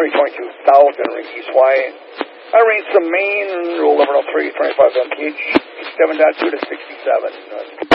322 South entering East Y. I reached the main, roll 1103, 25 mph, 7.2 to 67.